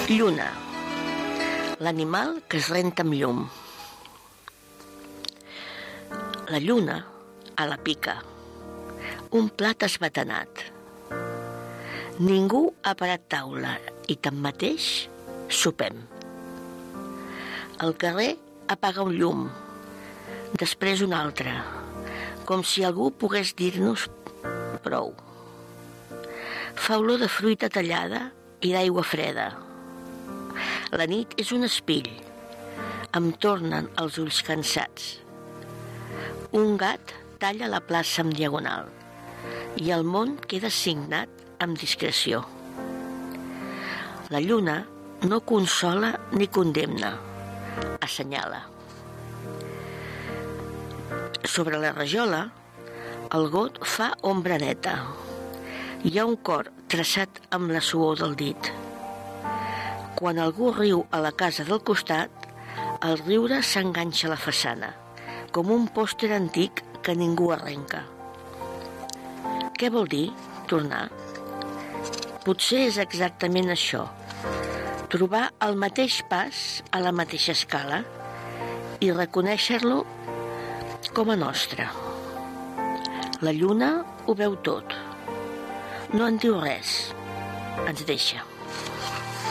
Lluna, l'animal que es renta amb llum. La lluna, a la pica, un plat esbatanat. Ningú ha parat taula i tanmateix sopem. Al carrer apaga un llum, després un altre, com si algú pogués dir-nos prou. Fa olor de fruita tallada i d'aigua freda. La nit és un espill, em tornen els ulls cansats. Un gat talla la plaça amb diagonal i el món queda signat amb discreció. La lluna no consola ni condemna, assenyala. Sobre la rajola, el got fa ombra neta. Hi ha un cor traçat amb la suor del dit. Quan algú riu a la casa del costat, el riure s'enganxa a la façana, com un pòster antic que ningú arrenca. Què vol dir tornar? Potser és exactament això, trobar el mateix pas a la mateixa escala i reconèixer-lo com a nostre. La lluna ho veu tot. No en diu res, ens deixa.